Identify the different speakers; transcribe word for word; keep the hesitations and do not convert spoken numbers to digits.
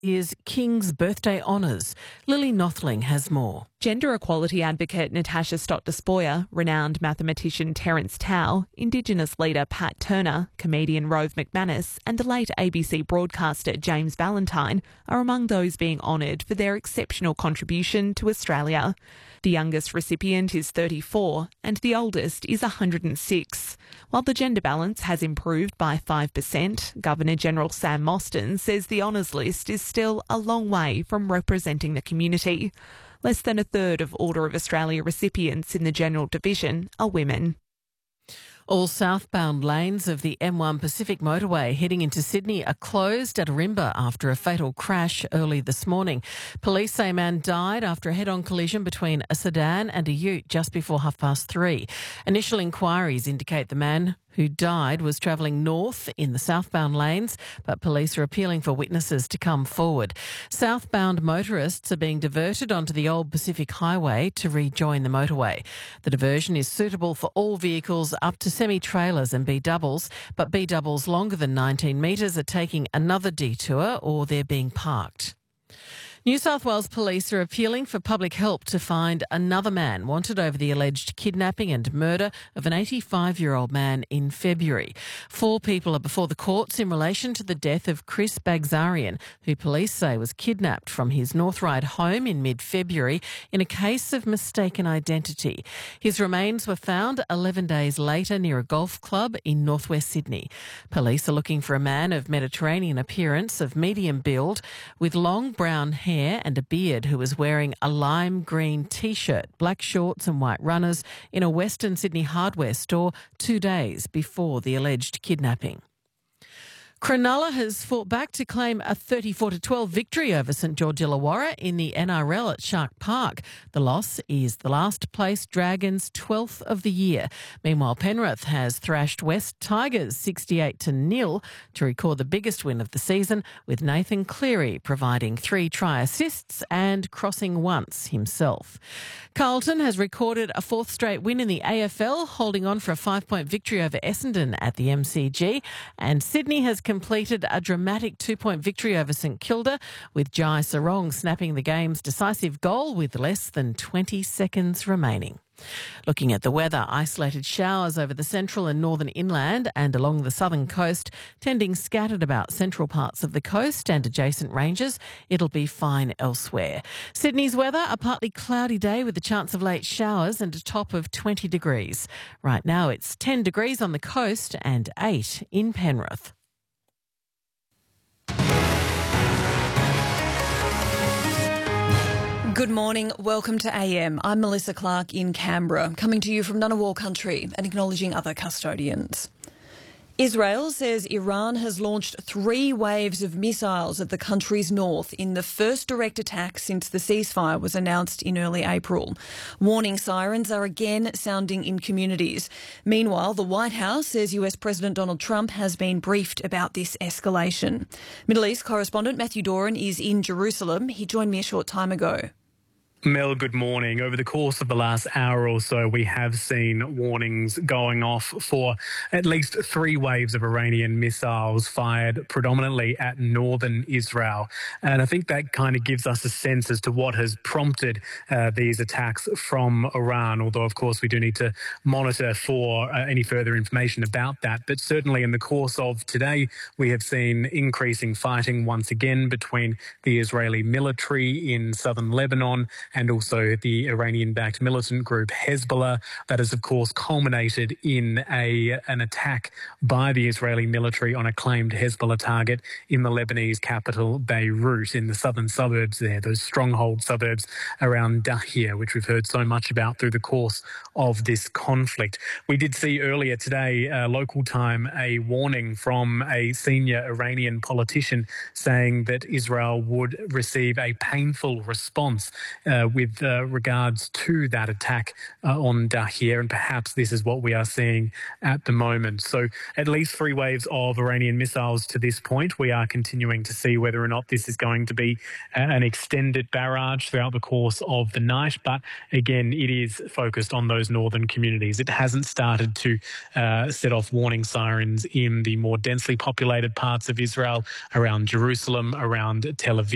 Speaker 1: is King's birthday honours. Lily Nothling has more.
Speaker 2: Gender equality advocate Natasha Stott-Despoja, renowned mathematician Terence Tao, Indigenous leader Pat Turner, comedian Rove McManus and the late A B C broadcaster James Ballantyne are among those being honoured for their exceptional contribution to Australia. The youngest recipient is thirty-four and the oldest is one hundred six. While the gender balance has improved by five percent, Governor-General Sam Mostyn says the honours list is still a long way from representing the community. Less than a third of Order of Australia recipients in the General Division are women.
Speaker 1: All southbound lanes of the M one Pacific motorway heading into Sydney are closed at Arimba after a fatal crash early this morning. Police say a man died after a head-on collision between a sedan and a ute just before half past three. Initial inquiries indicate the man who died was travelling north in the southbound lanes, but police are appealing for witnesses to come forward. Southbound motorists are being diverted onto the old Pacific Highway to rejoin the motorway. The diversion is suitable for all vehicles up to semi-trailers and B-doubles, but B-doubles longer than nineteen metres are taking another detour or they're being parked. New South Wales Police are appealing for public help to find another man wanted over the alleged kidnapping and murder of an eighty-five-year-old man in February. Four people are before the courts in relation to the death of Chris Bagzarian, who police say was kidnapped from his North Ryde home in mid-February in a case of mistaken identity. His remains were found eleven days later near a golf club in northwest Sydney. Police are looking for a man of Mediterranean appearance, of medium build, with long brown hair and a beard, who was wearing a lime green T-shirt, black shorts and white runners in a Western Sydney hardware store two days before the alleged kidnapping. Cronulla has fought back to claim a thirty-four to twelve victory over St George Illawarra in the N R L at Shark Park. The loss is the last place Dragons' twelfth of the year. Meanwhile, Penrith has thrashed West Tigers sixty-eight to nil to record the biggest win of the season, with Nathan Cleary providing three try assists and crossing once himself. Carlton has recorded a fourth straight win in the A F L, holding on for a five-point victory over Essendon at the M C G, and Sydney has completed a dramatic two-point victory over St Kilda, with Jai Sarong snapping the game's decisive goal with less than twenty seconds remaining. Looking at the weather, isolated showers over the central and northern inland and along the southern coast, tending scattered about central parts of the coast and adjacent ranges. It'll be fine elsewhere. Sydney's weather, a partly cloudy day with a chance of late showers and a top of twenty degrees. Right now it's ten degrees on the coast and eight in Penrith.
Speaker 3: Good morning. Welcome to A M. I'm Melissa Clark in Canberra, coming to you from Ngunnawal country and acknowledging other custodians. Israel says Iran has launched three waves of missiles at the country's north in the first direct attack since the ceasefire was announced in early April. Warning sirens are again sounding in communities. Meanwhile, the White House says U S President Donald Trump has been briefed about this escalation. Middle East correspondent Matthew Doran is in Jerusalem. He joined me a short time ago.
Speaker 4: Mel, good morning. Over the course of the last hour or so, we have seen warnings going off for at least three waves of Iranian missiles fired predominantly at northern Israel. And I think that kind of gives us a sense as to what has prompted uh, these attacks from Iran, although, of course, we do need to monitor for uh, any further information about that. But certainly in the course of today, we have seen increasing fighting once again between the Israeli military in southern Lebanon and also the Iranian-backed militant group Hezbollah. That has, of course, culminated in a an attack by the Israeli military on a claimed Hezbollah target in the Lebanese capital, Beirut, in the southern suburbs there, those stronghold suburbs around Dahir, which we've heard so much about through the course of this conflict. We did see earlier today, uh, local time, a warning from a senior Iranian politician saying that Israel would receive a painful response uh, with uh, regards to that attack uh, on Dahir, and perhaps this is what we are seeing at the moment. So at least three waves of Iranian missiles to this point. We are continuing to see whether or not this is going to be an extended barrage throughout the course of the night, but again, it is focused on those northern communities. It hasn't started to uh, set off warning sirens in the more densely populated parts of Israel, around Jerusalem, around Tel Aviv.